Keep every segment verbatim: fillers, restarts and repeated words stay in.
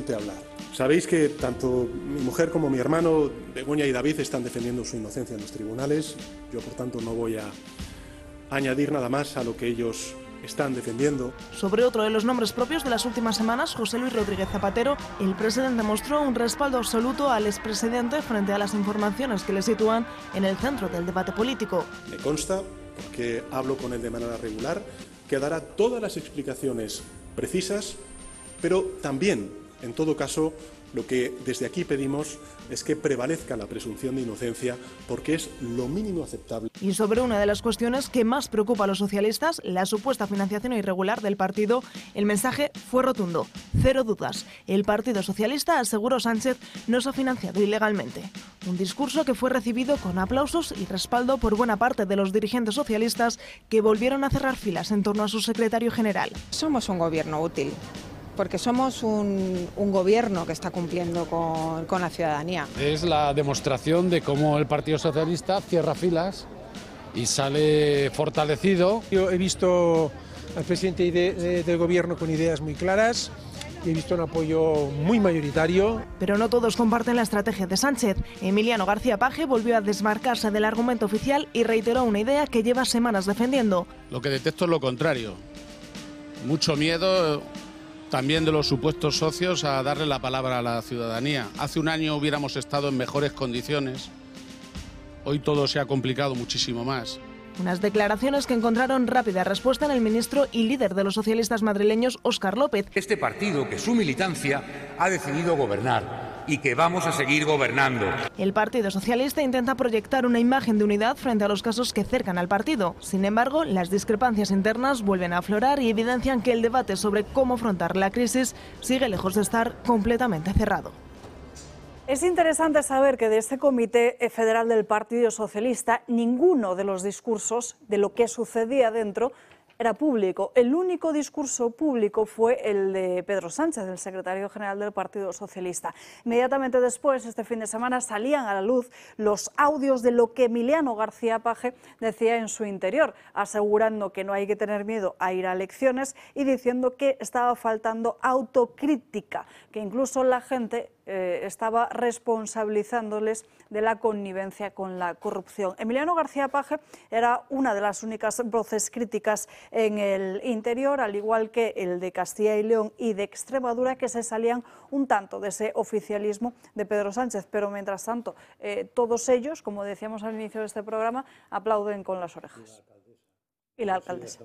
suelte hablar. Sabéis que tanto mi mujer como mi hermano, Begoña y David, están defendiendo su inocencia en los tribunales. Yo, por tanto, no voy a añadir nada más a lo que ellos están defendiendo. Sobre otro de los nombres propios de las últimas semanas, José Luis Rodríguez Zapatero, el presidente mostró un respaldo absoluto al expresidente frente a las informaciones que le sitúan en el centro del debate político. Me consta, porque hablo con él de manera regular, que dará todas las explicaciones precisas, pero también, en todo caso, lo que desde aquí pedimos es que prevalezca la presunción de inocencia, porque es lo mínimo aceptable. Y sobre una de las cuestiones que más preocupa a los socialistas, la supuesta financiación irregular del partido, el mensaje fue rotundo. Cero dudas. El Partido Socialista, aseguró Sánchez, no se ha financiado ilegalmente. Un discurso que fue recibido con aplausos y respaldo por buena parte de los dirigentes socialistas, que volvieron a cerrar filas en torno a su secretario general. Somos un gobierno útil, porque somos un, un gobierno que está cumpliendo con, con la ciudadanía. Es la demostración de cómo el Partido Socialista cierra filas y sale fortalecido. Yo he visto al presidente de, de, del gobierno con ideas muy claras y he visto un apoyo muy mayoritario. Pero no todos comparten la estrategia de Sánchez. Emiliano García Paje volvió a desmarcarse del argumento oficial y reiteró una idea que lleva semanas defendiendo. Lo que detecto es lo contrario. Mucho miedo también de los supuestos socios a darle la palabra a la ciudadanía. Hace un año hubiéramos estado en mejores condiciones. Hoy todo se ha complicado muchísimo más. Unas declaraciones que encontraron rápida respuesta en el ministro y líder de los socialistas madrileños, Óscar López. Este partido, que su militancia ha decidido gobernar y que vamos a seguir gobernando. El Partido Socialista intenta proyectar una imagen de unidad frente a los casos que cercan al partido. Sin embargo, las discrepancias internas vuelven a aflorar y evidencian que el debate sobre cómo afrontar la crisis sigue lejos de estar completamente cerrado. Es interesante saber que de este Comité Federal del Partido Socialista ninguno de los discursos de lo que sucedía dentro era público. El único discurso público fue el de Pedro Sánchez, el secretario general del Partido Socialista. Inmediatamente después, este fin de semana, salían a la luz los audios de lo que Emiliano García Paje decía en su interior, asegurando que no hay que tener miedo a ir a elecciones y diciendo que estaba faltando autocrítica, que incluso la gente eh, estaba responsabilizándoles de la connivencia con la corrupción. Emiliano García Paje era una de las únicas voces críticas en el interior, al igual que el de Castilla y León y de Extremadura, que se salían un tanto de ese oficialismo de Pedro Sánchez. Pero mientras tanto, eh, todos ellos, como decíamos al inicio de este programa, aplauden con las orejas. Y la alcaldesa.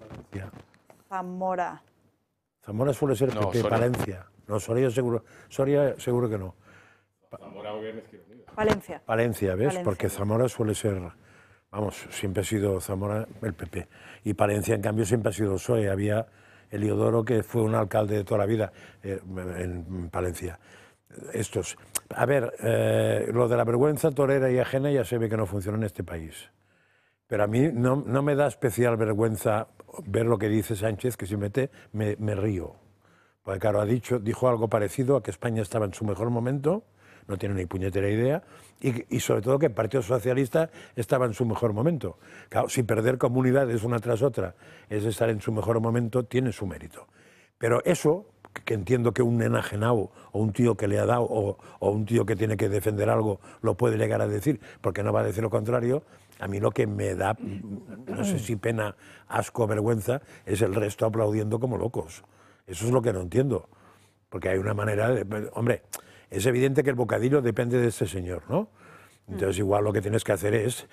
Zamora. Zamora suele ser No, P P, Palencia. No, Soria seguro, Soria seguro que no. Zamora gobierna Izquierda Unida. Palencia. Palencia, ¿ves? Palencia. Porque Zamora suele ser, vamos, siempre ha sido Zamora el P P. Y Palencia, en cambio, siempre ha sido el P S O E. Había Eliodoro, que fue un alcalde de toda la vida eh, en Palencia. Estos. A ver, eh, lo de la vergüenza torera y ajena ya se ve que no funciona en este país. Pero a mí no, no me da especial vergüenza ver lo que dice Sánchez, que simplemente me, me río. Porque claro, ha dicho, dijo algo parecido a que España estaba en su mejor momento, no tiene ni puñetera idea, y, y sobre todo que el Partido Socialista estaba en su mejor momento. Claro, si perder comunidades una tras otra es estar en su mejor momento, tiene su mérito. Pero eso, que entiendo que un enajenado o un tío que le ha dado o, o un tío que tiene que defender algo lo puede llegar a decir, porque no va a decir lo contrario, a mí lo que me da, no sé si pena, asco, vergüenza, es el resto aplaudiendo como locos. Eso es lo que no entiendo, porque hay una manera de... Hombre, es evidente que el bocadillo depende de este señor, ¿no? Entonces igual lo que tienes que hacer es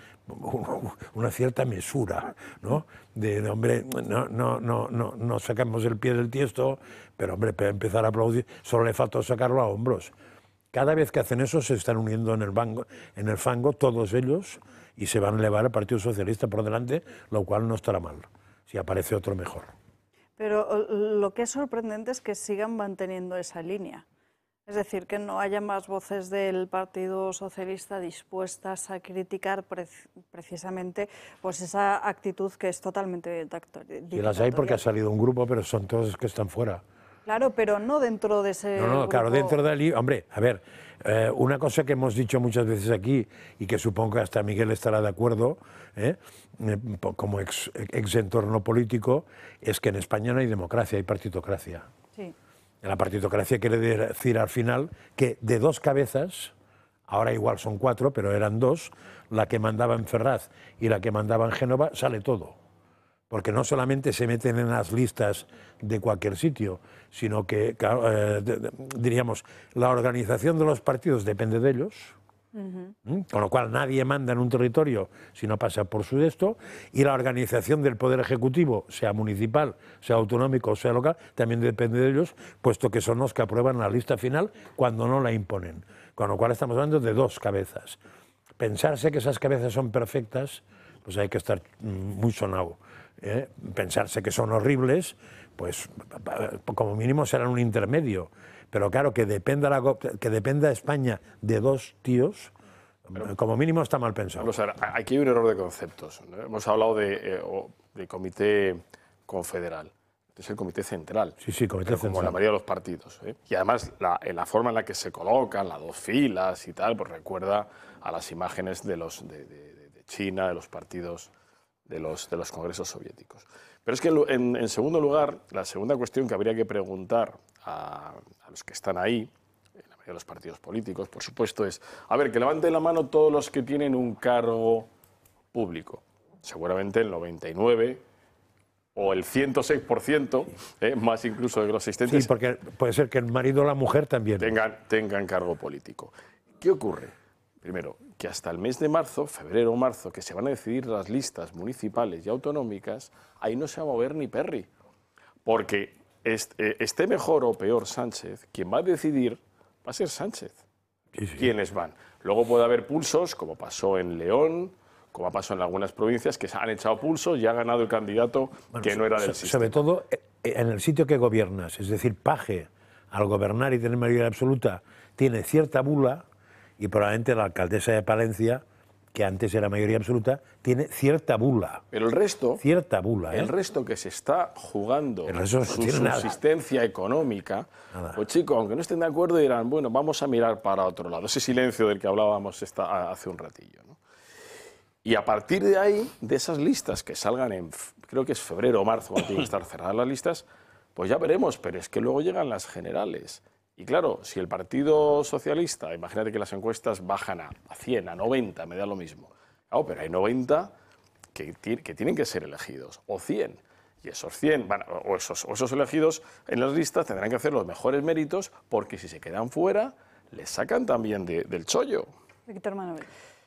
una cierta mesura, ¿no? De, hombre, no, no, no, no, no sacamos el pie del tiesto, pero hombre, para empezar a aplaudir, solo le falta sacarlo a hombros. Cada vez que hacen eso se están uniendo en el, bango, en el fango todos ellos y se van a elevar al Partido Socialista por delante, lo cual no estará mal, si aparece otro mejor. Pero lo que es sorprendente es que sigan manteniendo esa línea. Es decir, que no haya más voces del Partido Socialista dispuestas a criticar pre precisamente pues esa actitud que es totalmente dictatorial. Y las hay porque ha salido un grupo, pero son todos los que están fuera. Claro, pero no dentro de ese No, no, grupo. claro, dentro del... Hombre, a ver, eh, una cosa que hemos dicho muchas veces aquí y que supongo que hasta Miguel estará de acuerdo, ¿eh? como ex, ex entorno político, es que en España no hay democracia, hay partitocracia. Sí. La partitocracia quiere decir al final que de dos cabezas, ahora igual son cuatro, pero eran dos, la que mandaba en Ferraz y la que mandaba en Génova, sale todo. Porque no solamente se meten en las listas de cualquier sitio, sino que, eh, diríamos, la organización de los partidos depende de ellos. Uh-huh. ¿Mm? Con lo cual nadie manda en un territorio si no pasa por su esto, y la organización del poder ejecutivo, sea municipal, sea autonómico o sea local, también depende de ellos, puesto que son los que aprueban la lista final cuando no la imponen. Con lo cual estamos hablando de dos cabezas. Pensarse que esas cabezas son perfectas, pues hay que estar muy sonado. ¿eh? Pensarse que son horribles, pues como mínimo serán un intermedio. Pero claro, que dependa, la, que dependa España de dos tíos, pero, como mínimo está mal pensado. Vamos a ver, aquí hay un error de conceptos, ¿no? Hemos hablado de, eh, de comité confederal, es el comité central, sí, sí, comité central, como la mayoría de los partidos. ¿eh? Y además la, en la forma en la que se colocan, las dos filas y tal, pues recuerda a las imágenes de, los, de, de, de China, de los partidos de los, de los congresos soviéticos. Pero es que en, en segundo lugar, la segunda cuestión que habría que preguntar a, a los que están ahí, en la mayoría de los partidos políticos, por supuesto, es, a ver, que levanten la mano todos los que tienen un cargo público. Seguramente el noventa y nueve o el ciento seis por ciento, eh, más incluso de los asistentes. Sí, porque puede ser que el marido o la mujer también tengan, tengan cargo político. ¿Qué ocurre? Primero, que hasta el mes de marzo, febrero o marzo, que se van a decidir las listas municipales y autonómicas, ahí no se va a mover ni Perry. Porque esté mejor o peor Sánchez, quien va a decidir va a ser Sánchez. Sí, sí. ¿Quiénes van? Luego puede haber pulsos, como pasó en León, como ha pasado en algunas provincias, que se han echado pulsos y ha ganado el candidato bueno, que no era del sistema. Sobre todo en el sitio que gobiernas, es decir, Paje, al gobernar y tener mayoría absoluta, tiene cierta bula, y probablemente la alcaldesa de Palencia, que antes era mayoría absoluta, tiene cierta bula. Pero el resto, cierta bula, ¿eh? el resto que se está jugando el resto no su tiene subsistencia nada. económica, nada. Pues chicos, aunque no estén de acuerdo, dirán, bueno, vamos a mirar para otro lado. Ese silencio del que hablábamos esta, hace un ratillo, ¿no? Y a partir de ahí, de esas listas que salgan en, creo que es febrero o marzo, cuando tienen que estar cerradas las listas, pues ya veremos, pero es que luego llegan las generales. Y claro, si el Partido Socialista, imagínate que las encuestas bajan a, a cien, a noventa, me da lo mismo. Claro, pero hay noventa que, que tienen que ser elegidos, o cien. Y esos cien, bueno, o, esos, o esos elegidos en las listas tendrán que hacer los mejores méritos, porque si se quedan fuera, les sacan también de, del chollo. Víctor Manuel.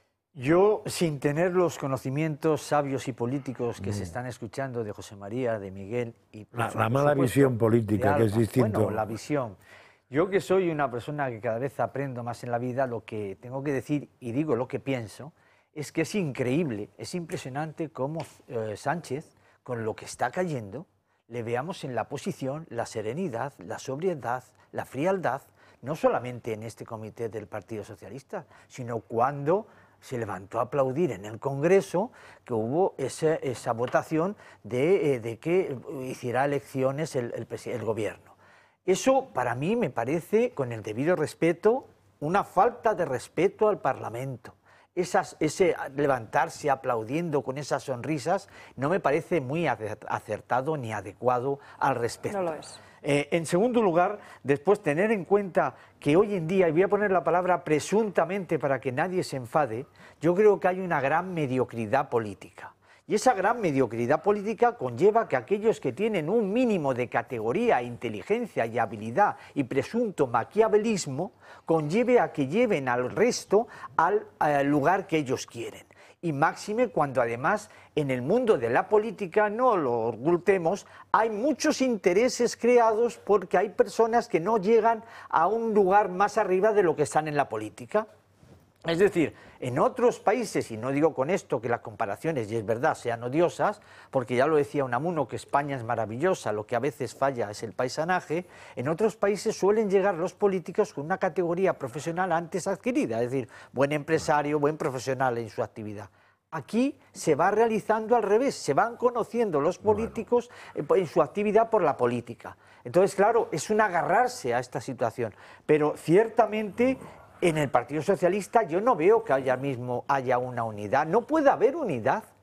Yo, sin tener los conocimientos sabios y políticos que mm. se están escuchando de José María, de Miguel... y La, la mala supuesto, visión política, que es distinto. Bueno, la visión... Yo que soy una persona que cada vez aprendo más en la vida, lo que tengo que decir, y digo lo que pienso, es que es increíble, es impresionante cómo eh, Sánchez, con lo que está cayendo, le veamos en la posición, la serenidad, la sobriedad, la frialdad, no solamente en este comité del Partido Socialista, sino cuando se levantó a aplaudir en el Congreso que hubo ese, esa votación de, eh, de que hiciera elecciones el, el, el gobierno. Eso, para mí, me parece, con el debido respeto, una falta de respeto al Parlamento. Esas, ese levantarse aplaudiendo con esas sonrisas no me parece muy acertado ni adecuado al respecto. No lo es. Eh, en segundo lugar, después tener en cuenta que hoy en día, y voy a poner la palabra presuntamente para que nadie se enfade, yo creo que hay una gran mediocridad política. Y esa gran mediocridad política conlleva que aquellos que tienen un mínimo de categoría, inteligencia y habilidad y presunto maquiavelismo, conlleve a que lleven al resto al, al lugar que ellos quieren. Y máxime cuando además en el mundo de la política, no lo ocultemos, hay muchos intereses creados porque hay personas que no llegan a un lugar más arriba de lo que están en la política. Es decir, en otros países, y no digo con esto que las comparaciones, y es verdad, sean odiosas, porque ya lo decía Unamuno, que España es maravillosa, lo que a veces falla es el paisanaje, en otros países suelen llegar los políticos con una categoría profesional antes adquirida, es decir, buen empresario, buen profesional en su actividad. Aquí se va realizando al revés, se van conociendo los políticos bueno. en su actividad por la política. Entonces, claro, es un agarrarse a esta situación, pero ciertamente... En el Partido Socialista yo no veo que haya mismo haya una unidad, no puede haber unidad,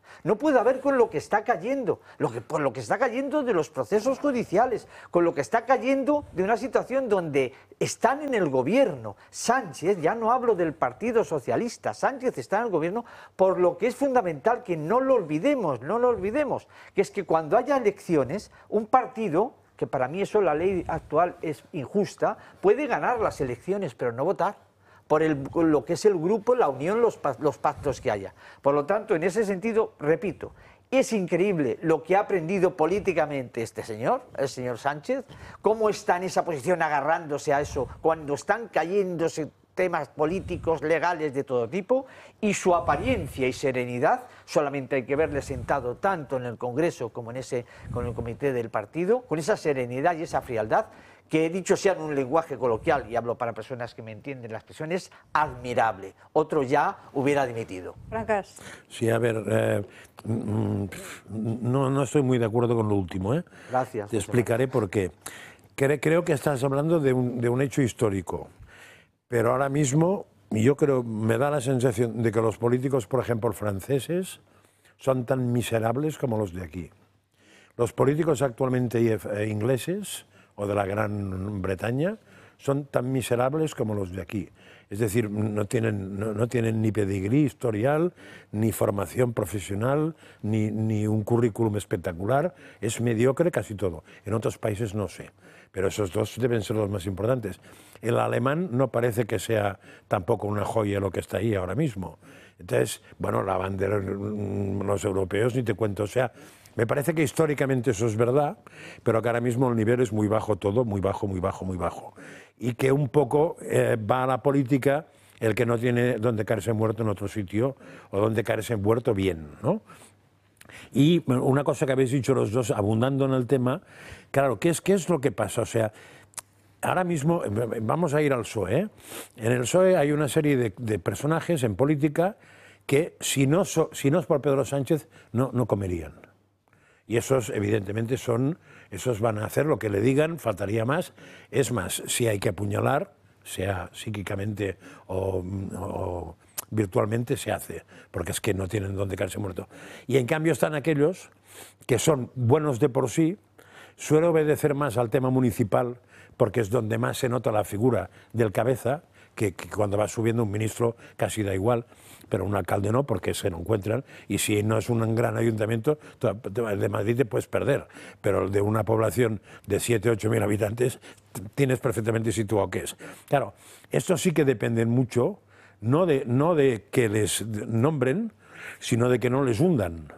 No puede haber con lo que está cayendo, lo que, por lo que está cayendo de los procesos judiciales, con lo que está cayendo de una situación donde están en el gobierno. Sánchez, ya no hablo del Partido Socialista, Sánchez está en el gobierno, por lo que es fundamental que no lo olvidemos, no lo olvidemos, que es que cuando haya elecciones, un partido, que para mí eso la ley actual es injusta, puede ganar las elecciones pero no votar. Por el, lo que es el grupo, la unión, los, los pactos que haya. Por lo tanto, en ese sentido, repito, es increíble lo que ha aprendido políticamente este señor, el señor Sánchez, cómo está en esa posición agarrándose a eso, cuando están cayéndose temas políticos, legales de todo tipo, y su apariencia y serenidad, solamente hay que verle sentado tanto en el Congreso como en ese, con el comité del partido, con esa serenidad y esa frialdad, que he dicho sea en un lenguaje coloquial, y hablo para personas que me entienden la expresión, es admirable. Otro ya hubiera dimitido. Brancas. Sí, a ver, eh, no, no estoy muy de acuerdo con lo último. ¿eh? Gracias. Te explicaré por qué. Cre creo que estás hablando de un, de un hecho histórico, pero ahora mismo yo creo, me da la sensación de que los políticos, por ejemplo, franceses, son tan miserables como los de aquí. Los políticos actualmente ingleses o de la Gran Bretaña son tan miserables como los de aquí. Es decir, no tienen, no, no tienen ni pedigrí historial, ni formación profesional, ni, ni un currículum espectacular. Es mediocre casi todo. En otros países no sé, pero esos dos deben ser los más importantes. El alemán no parece que sea tampoco una joya lo que está ahí ahora mismo. Entonces, bueno, la bandera, los europeos, ni te cuento, o sea, me parece que históricamente eso es verdad, pero que ahora mismo el nivel es muy bajo todo, muy bajo, muy bajo, muy bajo. Y que un poco eh, va a la política el que no tiene donde caerse muerto en otro sitio o donde caerse muerto bien, ¿no? Y una cosa que habéis dicho los dos, abundando en el tema, claro, ¿qué es, qué es lo que pasa? O sea, ahora mismo, vamos a ir al P S O E, ¿eh? En el P S O E hay una serie de, de personajes en política que si no, so, si no es por Pedro Sánchez no, no comerían. Y esos, evidentemente, son, esos van a hacer lo que le digan, faltaría más. Es más, si hay que apuñalar, sea psíquicamente o, o virtualmente, se hace, porque es que no tienen dónde caerse muerto. Y en cambio están aquellos que son buenos de por sí, suele obedecer más al tema municipal, porque es donde más se nota la figura del cabeza, que, que cuando va subiendo un ministro casi da igual, pero un alcalde no, porque se lo encuentran, y si no es un gran ayuntamiento, de Madrid te puedes perder, pero el de una población de siete, ocho mil habitantes tienes perfectamente situado qué es. Claro, esto sí que dependen mucho, no de, no de que les nombren, sino de que no les hundan.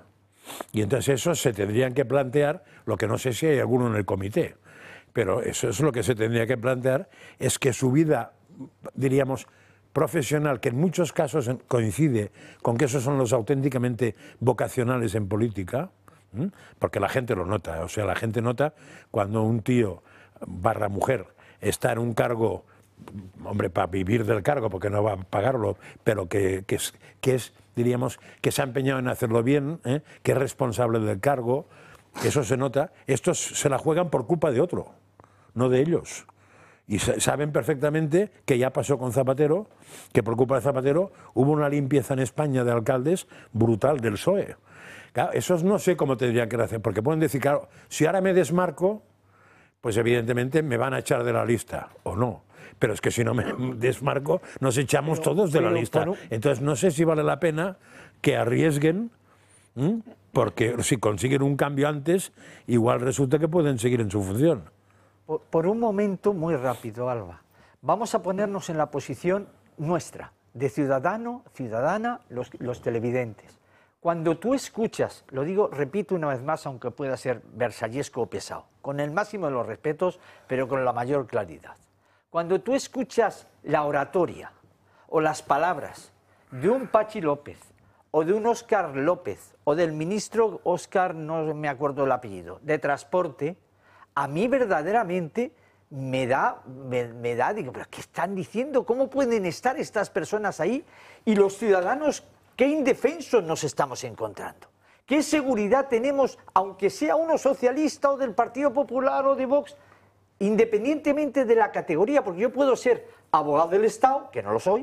Y entonces eso se tendrían que plantear, lo que no sé si hay alguno en el comité, pero eso es lo que se tendría que plantear, es que su vida, diríamos, profesional, que en muchos casos coincide con que esos son los auténticamente vocacionales en política, ¿eh? Porque la gente lo nota, o sea, la gente nota cuando un tío barra mujer está en un cargo, hombre, para vivir del cargo, porque no va a pagarlo, pero que, que, es, que es, diríamos, que se ha empeñado en hacerlo bien, ¿eh? Que es responsable del cargo, eso se nota. Estos se la juegan por culpa de otro, no de ellos. Y saben perfectamente que ya pasó con Zapatero, que por culpa de Zapatero hubo una limpieza en España de alcaldes brutal del P S O E. Claro, esos no sé cómo tendrían que hacer, porque pueden decir, claro, si ahora me desmarco, pues evidentemente me van a echar de la lista, o no. Pero es que si no me desmarco, nos echamos pero, todos de pero, la lista. Pero, Entonces no sé si vale la pena que arriesguen, ¿m? Porque si consiguen un cambio antes, igual resulta que pueden seguir en su función. Por, por un momento, muy rápido, Alba, vamos a ponernos en la posición nuestra, de ciudadano, ciudadana, los, los televidentes. Cuando tú escuchas, lo digo, repito una vez más, aunque pueda ser versallesco o pesado, con el máximo de los respetos, pero con la mayor claridad. Cuando tú escuchas la oratoria o las palabras de un Pachi López, o de un Óscar López, o del ministro Óscar, no me acuerdo el apellido, de Transporte, a mí verdaderamente me da, me, me da, digo, ¿pero qué están diciendo? ¿Cómo pueden estar estas personas ahí? Y los ciudadanos, ¿qué indefensos nos estamos encontrando? ¿Qué seguridad tenemos, aunque sea uno socialista o del Partido Popular o de Vox, independientemente de la categoría? Porque yo puedo ser abogado del Estado, que no lo soy,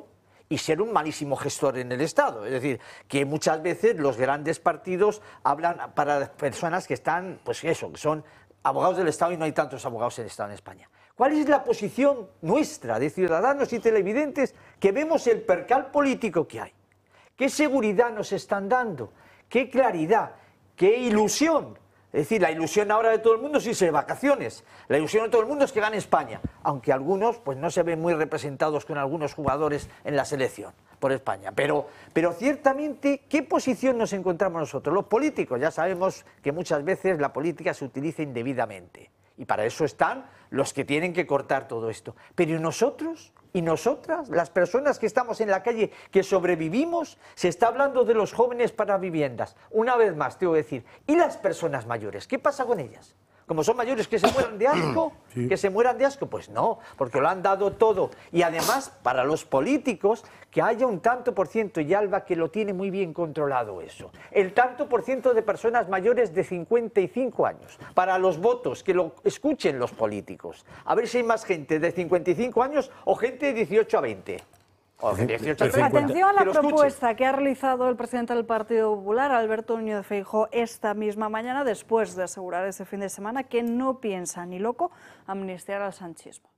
y ser un malísimo gestor en el Estado. Es decir, que muchas veces los grandes partidos hablan para personas que están, pues eso, que son abogados del Estado y no hay tantos abogados del Estado en España. ¿Cuál es la posición nuestra de ciudadanos y televidentes que vemos el percal político que hay? ¿Qué seguridad nos están dando? ¿Qué claridad? ¿Qué ilusión? Es decir, la ilusión ahora de todo el mundo es irse de vacaciones. La ilusión de todo el mundo es que gane España, aunque algunos pues no se ven muy representados con algunos jugadores en la selección por España. Pero, pero ciertamente, ¿qué posición nos encontramos nosotros? Los políticos, ya sabemos que muchas veces la política se utiliza indebidamente. Y para eso están los que tienen que cortar todo esto. Pero ¿y nosotros? ¿Y nosotras? Las personas que estamos en la calle, que sobrevivimos, se está hablando de los jóvenes para viviendas. Una vez más, tengo que decir, ¿y las personas mayores? ¿Qué pasa con ellas? Como son mayores, que se mueran de asco, sí. que se mueran de asco, pues no, porque lo han dado todo. Y además, para los políticos, que haya un tanto por ciento, y Alba que lo tiene muy bien controlado eso, el tanto por ciento de personas mayores de cincuenta y cinco años, para los votos, que lo escuchen los políticos, a ver si hay más gente de cincuenta y cinco años o gente de dieciocho a veinte. Atención a la propuesta que ha realizado el presidente del Partido Popular, Alberto Núñez Feijóo, esta misma mañana, después de asegurar ese fin de semana que no piensa ni loco amnistiar al sanchismo.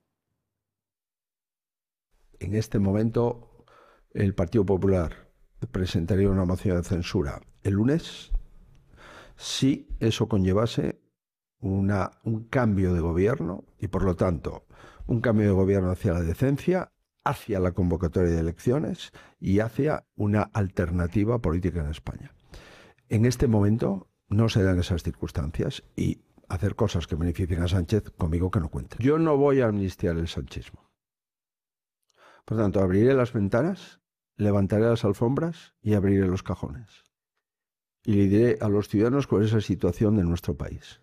En este momento, el Partido Popular presentaría una moción de censura el lunes si eso conllevase una, un cambio de gobierno y, por lo tanto, un cambio de gobierno hacia la decencia, hacia la convocatoria de elecciones y hacia una alternativa política en España. En este momento no se dan esas circunstancias y hacer cosas que beneficien a Sánchez, conmigo que no cuenten. Yo no voy a amnistiar el sanchismo. Por tanto, abriré las ventanas, levantaré las alfombras y abriré los cajones. Y le diré a los ciudadanos cuál es la situación de nuestro país.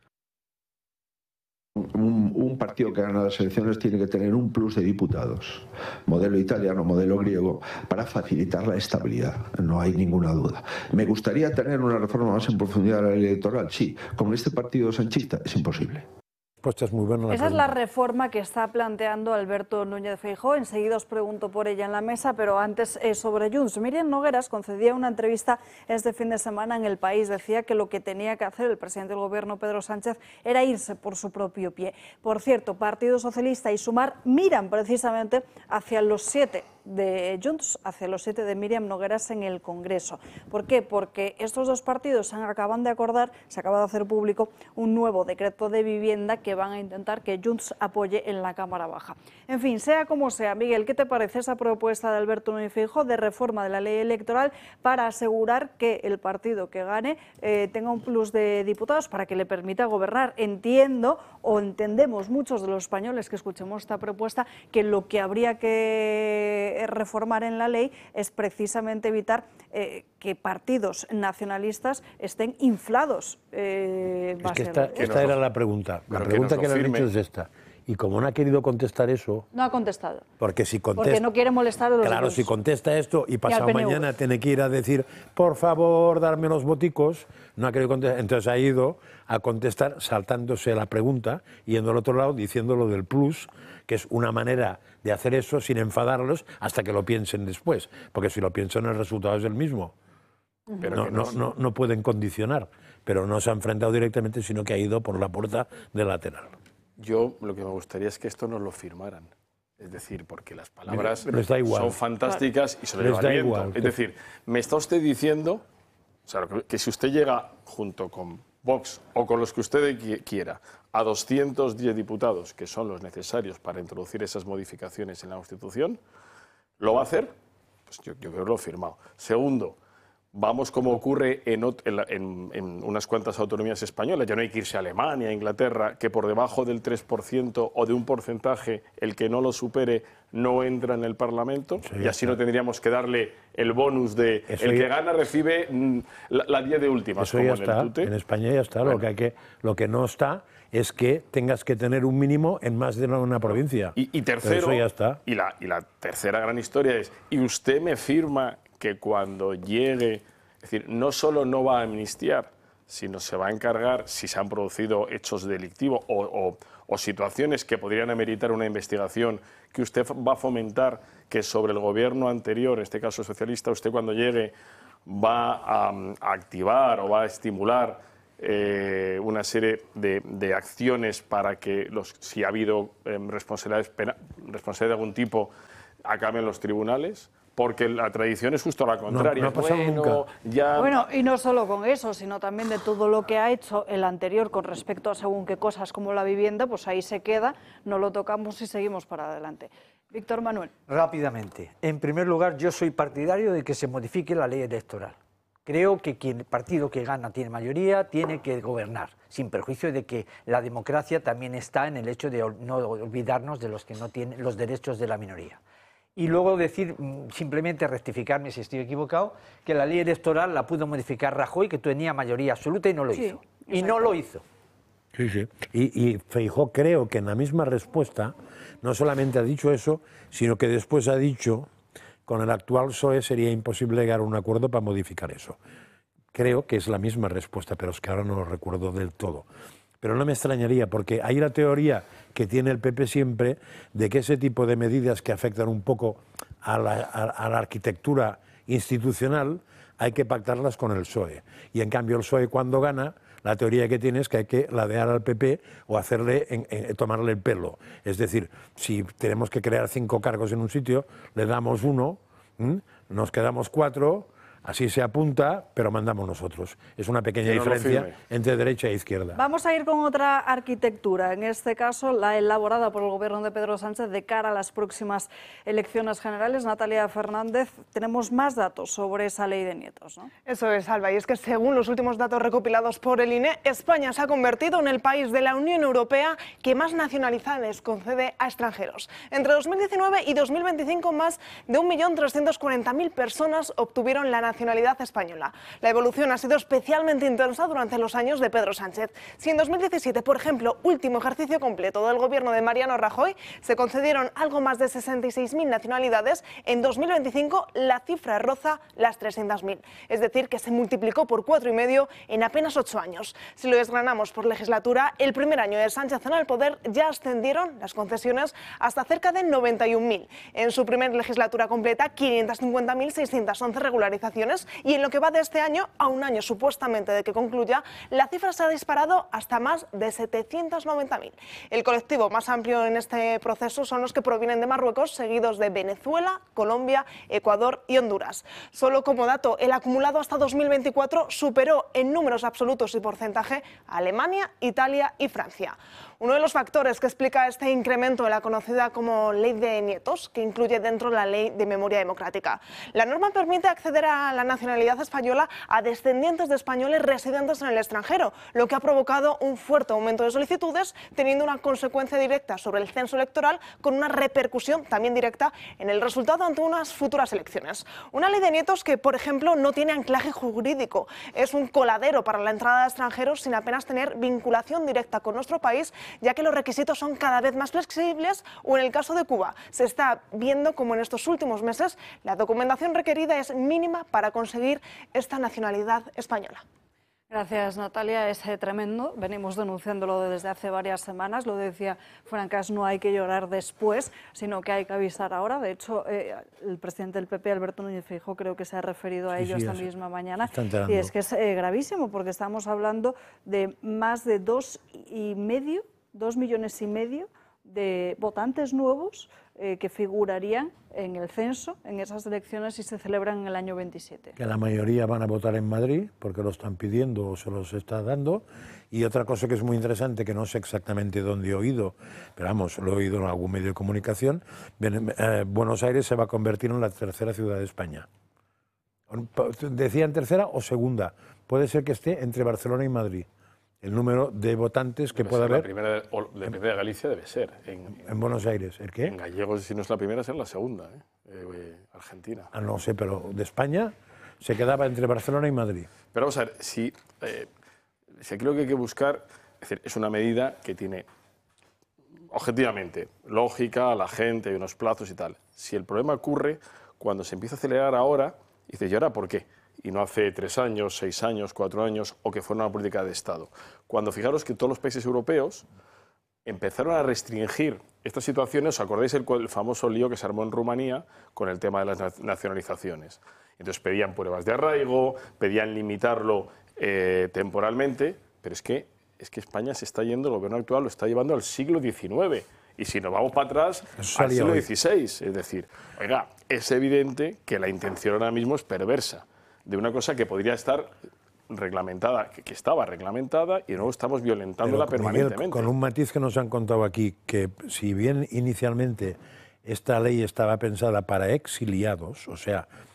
Un, un partido que gana las elecciones tiene que tener un plus de diputados, modelo italiano, modelo griego, para facilitar la estabilidad, no hay ninguna duda. ¿Me gustaría tener una reforma más en profundidad de la ley electoral? Sí. ¿Con este partido sanchista? Es imposible. Es muy buena la Esa pregunta. es la reforma que está planteando Alberto Núñez Feijóo. Enseguida os pregunto por ella en la mesa, pero antes eh, sobre Junts. Míriam Nogueras concedía una entrevista este fin de semana en El País. Decía que lo que tenía que hacer el presidente del Gobierno, Pedro Sánchez, era irse por su propio pie. Por cierto, Partido Socialista y Sumar miran precisamente hacia los siete de Junts, hacia los siete de Míriam Nogueras en el Congreso. ¿Por qué? Porque estos dos partidos acaban de acordar, se acaba de hacer público, un nuevo decreto de vivienda que van a intentar que Junts apoye en la Cámara Baja. En fin, sea como sea, Miguel, ¿qué te parece esa propuesta de Alberto Núñez Feijóo de reforma de la ley electoral para asegurar que el partido que gane eh, tenga un plus de diputados para que le permita gobernar? Entiendo o entendemos muchos de los españoles que escuchemos esta propuesta que lo que habría que reformar en la ley es precisamente evitar eh, que partidos nacionalistas estén inflados. Eh, es que esta, esta era la pregunta. La pregunta que, que le han dicho es esta. Y como no ha querido contestar eso... No ha contestado. Porque si contesta... Porque no quiere molestar a los Claro, grupos. si contesta esto y pasado mañana tiene que ir a decir, por favor, darme los boticos, no ha querido contestar. Entonces ha ido a contestar saltándose la pregunta, yendo al otro lado, diciendo lo del plus, que es una manera de hacer eso sin enfadarlos hasta que lo piensen después. Porque si lo piensan el resultado es el mismo. Pero no, no, no, no pueden condicionar. Pero no se ha enfrentado directamente, sino que ha ido por la puerta del lateral. Yo lo que me gustaría es que esto nos lo firmaran. Es decir, porque las palabras pero está igual. son fantásticas y se lo lleva está el viento. igual. Es decir, me está usted diciendo, o sea, que, que si usted llega junto con Vox o con los que usted quiera a doscientos diez diputados, que son los necesarios para introducir esas modificaciones en la Constitución, ¿lo va a hacer? Pues yo, yo creo que lo he firmado. Segundo, vamos como ocurre en, en, en unas cuantas autonomías españolas, ya no hay que irse a Alemania, a Inglaterra, que por debajo del tres por ciento o de un porcentaje, el que no lo supere no entra en el Parlamento, sí, y así está. No tendríamos que darle el bonus de Eso el ya... que gana recibe la, la diez de últimas. Eso como ya en está, el tute. En España ya está, bueno. lo, que hay que, lo que no está es que tengas que tener un mínimo en más de una provincia. Y, y tercero, Eso ya está. Y, la, y la tercera gran historia es, y usted me firma que cuando llegue, es decir, no solo no va a amnistiar, sino se va a encargar, si se han producido hechos delictivos o, o, o situaciones que podrían ameritar una investigación que usted va a fomentar que sobre el gobierno anterior, en este caso socialista, usted cuando llegue va a, a activar o va a estimular eh, una serie de, de acciones para que, los, si ha habido eh, responsabilidades, pena, responsabilidad de algún tipo, acaben los tribunales? Porque la tradición es justo la contraria. No, no ha pasado bueno, nunca. Ya... Bueno, y no solo con eso, sino también de todo lo que ha hecho el anterior con respecto a según qué cosas como la vivienda, pues ahí se queda, no lo tocamos y seguimos para adelante. Víctor Manuel. Rápidamente. En primer lugar, yo soy partidario de que se modifique la ley electoral. Creo que quien, el partido que gana tiene mayoría, tiene que gobernar, sin perjuicio de que la democracia también está en el hecho de no olvidarnos de los que no tienen los derechos de la minoría. Y luego decir, simplemente rectificarme si estoy equivocado, que la ley electoral la pudo modificar Rajoy, que tenía mayoría absoluta y no lo Sí, hizo. Y no lo hizo. Sí, sí. Y, y Feijóo creo que en la misma respuesta no solamente ha dicho eso, sino que después ha dicho, con el actual P S O E sería imposible llegar a un acuerdo para modificar eso. Creo que es la misma respuesta, pero es que ahora no lo recuerdo del todo. Pero no me extrañaría, porque hay la teoría que tiene el P P siempre de que ese tipo de medidas que afectan un poco a la, a, a la arquitectura institucional hay que pactarlas con el P S O E. Y en cambio el P S O E cuando gana, la teoría que tiene es que hay que ladear al P P o hacerle en, en, tomarle el pelo. Es decir, si tenemos que crear cinco cargos en un sitio, le damos uno, ¿m? Nos quedamos cuatro. Así se apunta, pero mandamos nosotros. Es una pequeña no diferencia entre derecha e izquierda. Vamos a ir con otra arquitectura, en este caso la elaborada por el gobierno de Pedro Sánchez de cara a las próximas elecciones generales. Natalia Fernández, tenemos más datos sobre esa ley de nietos, ¿no? Eso es, Alba, y es que según los últimos datos recopilados por el I N E, España se ha convertido en el país de la Unión Europea que más nacionalidades concede a extranjeros. Entre dos mil diecinueve y dos mil veinticinco, más de un millón trescientos cuarenta mil personas obtuvieron la nacionalidad nacionalidad española. La evolución ha sido especialmente intensa durante los años de Pedro Sánchez. Si en dos mil diecisiete, por ejemplo, último ejercicio completo del gobierno de Mariano Rajoy, se concedieron algo más de sesenta y seis mil nacionalidades, en dos mil veinticinco la cifra roza las trescientas mil. Es decir, que se multiplicó por cuatro y medio en apenas ocho años. Si lo desgranamos por legislatura, el primer año de Sánchez en el poder ya ascendieron las concesiones hasta cerca de noventa y un mil. En su primera legislatura completa, quinientas cincuenta mil seiscientas once regularizaciones, y en lo que va de este año, a un año supuestamente de que concluya, la cifra se ha disparado hasta más de setecientos noventa mil. El colectivo más amplio en este proceso son los que provienen de Marruecos, seguidos de Venezuela, Colombia, Ecuador y Honduras. Solo como dato, el acumulado hasta dos mil veinticuatro superó en números absolutos y porcentaje a Alemania, Italia y Francia. Uno de los factores que explica este incremento de la conocida como Ley de Nietos, que incluye dentro la Ley de Memoria Democrática. La norma permite acceder a la nacionalidad española a descendientes de españoles residentes en el extranjero, lo que ha provocado un fuerte aumento de solicitudes, teniendo una consecuencia directa sobre el censo electoral, con una repercusión también directa en el resultado ante unas futuras elecciones. Una Ley de Nietos que, por ejemplo, no tiene anclaje jurídico, es un coladero para la entrada de extranjeros sin apenas tener vinculación directa con nuestro país, ya que los requisitos son cada vez más flexibles, o en el caso de Cuba se está viendo como en estos últimos meses la documentación requerida es mínima para conseguir esta nacionalidad española. Gracias, Natalia. Es tremendo. Venimos denunciándolo desde hace varias semanas. Lo decía Fuencas, no hay que llorar después, sino que hay que avisar ahora. De hecho, eh, el presidente del P P, Alberto Núñez Feijóo, creo que se ha referido a sí, ello sí, esta sí. misma mañana. Y es que es eh, gravísimo, porque estamos hablando de más de dos y medio, dos millones y medio de votantes nuevos eh, que figurarían en el censo, en esas elecciones, si se celebran en el año veintisiete. Que la mayoría van a votar en Madrid, porque lo están pidiendo o se los está dando. Y otra cosa que es muy interesante, que no sé exactamente dónde he oído, pero vamos, lo he oído en algún medio de comunicación, eh, Buenos Aires se va a convertir en la tercera ciudad de España. Decían tercera o segunda, puede ser que esté entre Barcelona y Madrid. El número de votantes que debe pueda haber... La primera, o la primera de Galicia debe ser. En, en, en Buenos Aires, ¿el qué? En gallegos, si no es la primera, será la segunda, ¿eh? Eh, eh, Argentina. Ah, no sé, pero de España se quedaba entre Barcelona y Madrid. Pero vamos a ver, si, eh, si aquí lo que hay que buscar, es decir, es una medida que tiene, objetivamente, lógica, la gente, hay unos plazos y tal. Si el problema ocurre cuando se empieza a acelerar ahora, y dice, ¿y ahora por qué? Y no hace tres años, seis años, cuatro años, o que fuera una política de Estado. Cuando fijaros que todos los países europeos empezaron a restringir estas situaciones. ¿Os acordáis el, el famoso lío que se armó en Rumanía con el tema de las nacionalizaciones? Entonces pedían pruebas de arraigo, pedían limitarlo eh, temporalmente, pero es que, es que España se está yendo, el gobierno actual lo está llevando al siglo diecinueve. Y si nos vamos para atrás, al siglo dieciséis. Es decir, oiga, es evidente que la intención ahora mismo es perversa, de una cosa que podría estar reglamentada, que, que estaba reglamentada, y luego estamos violentándola Pero, permanentemente. Miguel, con un matiz que nos han contado aquí, que si bien inicialmente esta ley estaba pensada para exiliados, o sea,